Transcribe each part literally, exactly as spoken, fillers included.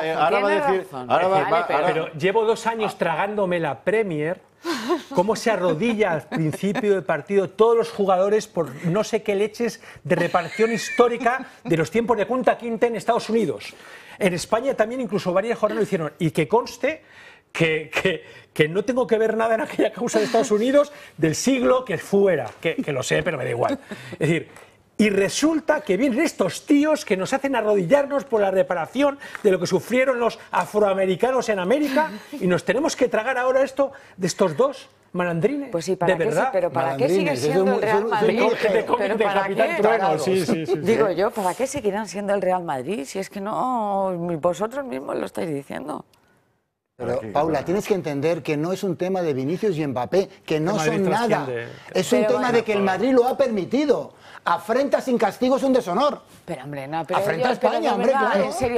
razón, ahora va a decir, razón. ahora va, Vale, va, pero, ahora, Pero llevo dos años tragándome la Premier. Cómo se arrodilla al principio del partido todos los jugadores por no sé qué leches de reparación histórica de los tiempos de Kunta Kinte en Estados Unidos. En España también incluso varias jornadas lo hicieron. Y que conste que, que, que no tengo que ver nada en aquella causa de Estados Unidos del siglo que fuera, que, que lo sé, pero me da igual. Es decir, y resulta que vienen estos tíos que nos hacen arrodillarnos por la reparación de lo que sufrieron los afroamericanos en América y nos tenemos que tragar ahora esto de estos dos malandrines. Pues sí, ¿para de qué, verdad. pero ¿para qué sigue siendo el Real Madrid? ¿Pero para qué? Sí, sí, sí, Digo yo, ¿para qué seguirán siendo el Real Madrid? Si es que no, vosotros mismos lo estáis diciendo. Pero, Paula, tienes que entender que no es un tema de Vinicius y Mbappé, que no son nada. Es un tema de que el Madrid lo ha permitido. Afrenta sin castigo es un deshonor. Pero, hombre, no, pero Afrenta yo, a España, pero hombre, verdad, claro. En serio,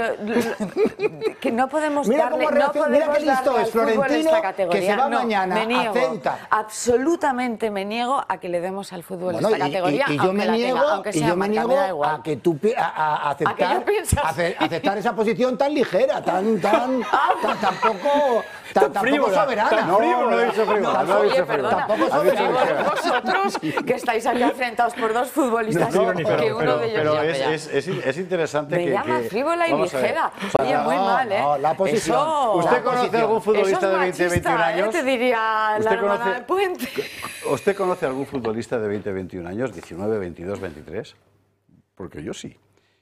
que no podemos Mira darle, cómo no reacciona, podemos mira qué listo darle es al fútbol Florentino, esta categoría. que se va No, mañana me a niego, Ceuta. Absolutamente me niego a que le demos al fútbol Bueno, esta y, categoría, y, y yo aunque me la niego, tenga, aunque y sea yo me marca, niego me da igual. a que tú pi- a, a aceptar, ¿A que yo pienso a ace- así? aceptar esa posición tan ligera, tan, tan, tan tampoco, tan, tampoco frívola, soberana. tan no, no he dicho frívola, no he Oye, dicho perdona, Tampoco Ha dicho soberana. ligera. vosotros que estáis aquí enfrentados por dos futbolistas No, no, que pero- uno Pero, de ellos pero ya es, vea. es, es, es interesante Me que... llama que- frívola y vamos a ver. ligera. O sea, Oye, muy no, mal, ¿eh? no, la posición. Eso, ¿Usted La conoce posición. algún futbolista eso es de veinte, machista, veintiún años? ¿eh? Te diría la ¿Usted hermana conoce- del puente. ¿Usted conoce algún futbolista de veinte, veintiún años, diecinueve, veintidós, veintitrés? Porque yo sí.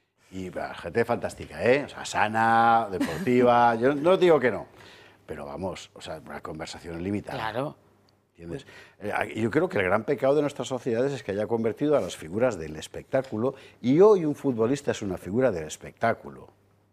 Y bah, gente fantástica, ¿eh? O sea, sana, deportiva, yo no digo que no. Pero vamos, o sea, una conversación limitada. Claro. ¿Entiendes? Eh, yo creo que el gran pecado de nuestras sociedades es que haya convertido a las figuras del espectáculo, y hoy un futbolista es una figura del espectáculo,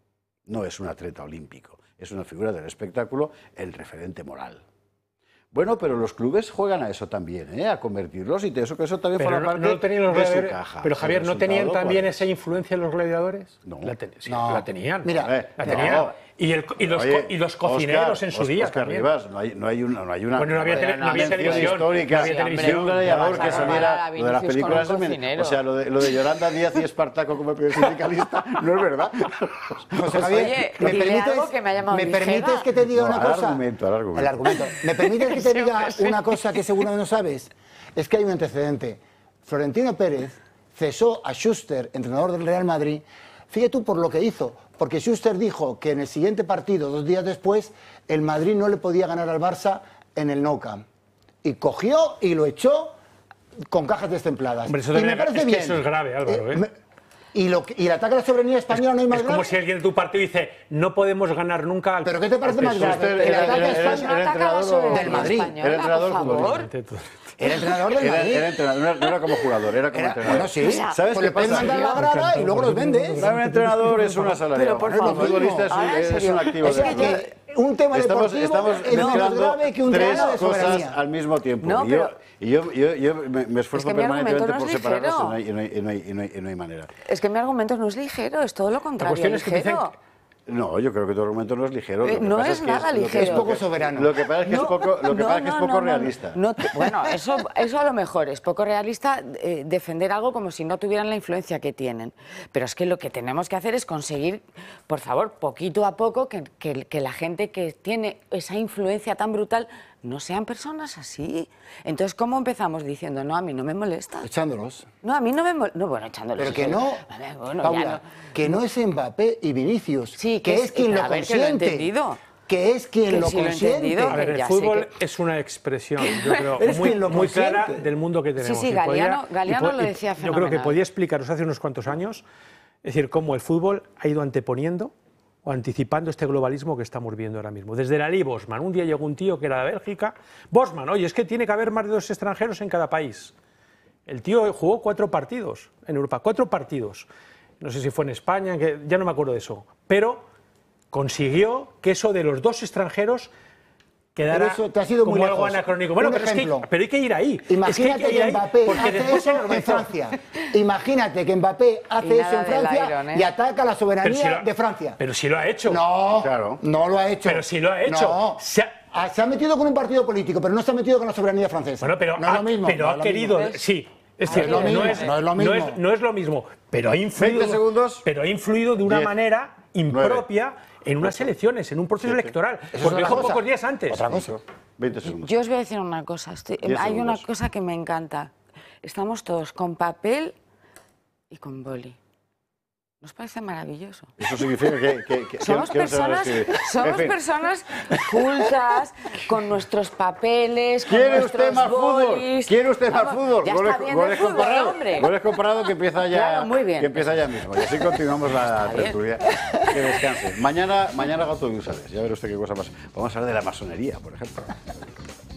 no es un atleta olímpico, es una figura del espectáculo, el referente moral. Bueno, pero los clubes juegan a eso también, ¿eh? A convertirlos, y de eso que eso también Pero forma no, parte no lo tenían los de su gladiadores. caja. Pero Javier, El ¿no tenían resultado, también ¿cuál? esa influencia los gladiadores? No. La, ten- sí, No. la tenían. Mira, Eh, la no. tenían. Y, el, y, los, Oye, co- y los cocineros Oscar, en su Os- día Oscar también. Rivas, no hay, no hay una, no hay una, Bueno, no había tele- no había mención televisión, histórica no había de televisión. un gladiador que Vas a comparar saliera a lo de las Vinicius películas. con un es men- cocinero. o sea, lo de, lo de Yolanda Díaz y Espartaco como el primer sindicalista no es verdad. José Javier, Oye, ¿me dile permites, algo que me ha llamado ¿me ligera? permites que te diga No, una al cosa? argumento, al argumento. El argumento. ¿Me permites que te Sí, diga hombre, sí. una cosa que seguro no sabes? Es que hay un antecedente. Florentino Pérez cesó a Schuster, entrenador del Real Madrid. Fíjate tú por lo que hizo, porque Schuster dijo que en el siguiente partido, dos días después, el Madrid no le podía ganar al Barça en el Nou Camp. Y cogió y lo echó con cajas destempladas. Hombre, eso y también- me parece es que bien. eso es grave, Álvaro, ¿eh? me- y, lo, que- y el ataque a la soberanía española no hay más Es como grave. si alguien de tu partido dice, no podemos ganar nunca al... ¿Pero qué te parece al más P S O E". grave? Usted El era- ataque a era- era- España era entrenador del Madrid. Era entrenador por favor. futbolista. Era entrenador del Era, Madrid. era entrenador, no era, no era como jugador, era como Era- entrenador. bueno, sí. ¿Sabes Pues qué le puedes pasa? mandar la grada y luego los vendes. Un entrenador es un asalariado. Pero, por Un favor, futbolista es un, ahora, en es serio. un activo Es de que club. un tema Estamos, deportivo estamos es menos mezclando grave que un tres tema de cosas soberanía. al mismo tiempo. No, y yo, pero- y yo, yo, yo me, me esfuerzo Es que mi argumento permanentemente no por es separarlos y no, hay, ligero. y, no hay, y, no hay, y, no hay, y no hay manera. Es que mi argumento no es ligero, es todo lo contrario, cuestión es que dicen ligero. No, yo creo que tu argumento no es ligero. Eh, Lo que no pasa es que nada lo que- ligero. Es poco soberano. Lo que pasa es que es No, poco, lo que no, pasa es, que es no, poco no, no. realista. No te- bueno, eso, eso a lo mejor es poco realista, eh, defender algo como si no tuvieran la influencia que tienen. Pero es que lo que tenemos que hacer es conseguir, por favor, poquito a poco, que, que- que la gente que tiene esa influencia tan brutal no sean personas así. Entonces, ¿cómo empezamos diciendo, no, a mí no me molesta? Echándolos. No, a mí no me molesta. No, bueno, echándolos. Pero que sí. no, A ver, bueno, Paula, ya no. que no es Mbappé y Vinicius, Sí, que, que es es- quien pero lo a ver, que lo he consiente. entendido. Que es quien Que lo sí lo he consiente. entendido. A ver, el Ya sé fútbol que- es una expresión, yo creo, Eres muy, quien lo muy clara consiente. del mundo que tenemos. sí, Y Galeano- y Galeano po- lo y decía Yo creo que fenomenal. podía explicaros hace unos cuantos años, es decir, cómo el fútbol ha ido anteponiendo o anticipando este globalismo que estamos viendo ahora mismo. Desde Dalí Bosman, un día llegó un tío que era de Bélgica, Bosman, oye, es que tiene que haber más de dos extranjeros en cada país. El tío jugó cuatro partidos en Europa, cuatro partidos. No sé si fue en España, que ya no me acuerdo de eso, pero consiguió que eso de los dos extranjeros quedara Pero eso te ha sido muy como algo lejos. anacrónico. Bueno, Un pero, es que, ejemplo. pero hay que ir ahí. Imagínate es que, hay que, ir que ahí, Mbappé porque hace después eso se en normalizó. Francia. Imagínate que Mbappé hace Y eso nada en del Francia Iron, ¿eh? y ataca la soberanía Pero si lo- de Francia. Pero si lo ha hecho. No, Claro. no lo ha hecho. Pero sí lo ha hecho. No. Se ha- Ah, se ha metido con un partido político, pero no se ha metido con la soberanía francesa. Bueno, pero no ha, es lo mismo. pero no ha es lo querido, mismo. sí, es No cierto, es lo no mismo, es, no es lo no mismo. es- no es lo mismo, pero ha influido, veinte segundos. pero ha influido de una diez, manera impropia en unas elecciones, en un proceso electoral. es Porque otra son cosa. pocos días antes. Otra cosa. veinte segundos. Yo os voy a decir una cosa. Estoy- Diez hay una segundos. cosa que me encanta. Estamos todos con papel y con boli. ¿Nos parece maravilloso? Eso significa que... que, que Somos que no se van a personas, escribir. somos En fin. personas cultas, con nuestros papeles, con ¿Quiere nuestros usted más fútbol? bolis. ¿Quiere usted más Vamos, fútbol? ya Goles, está bien goles el fútbol, comparado. hombre. Goles comparado que empieza ya, Claro, muy bien. que empieza ya mismo. Y así continuamos la Está bien. tertulia. Que descanse. Mañana, mañana Gato de Usades. Ya verá usted qué cosa más. Vamos a hablar de la masonería, por ejemplo.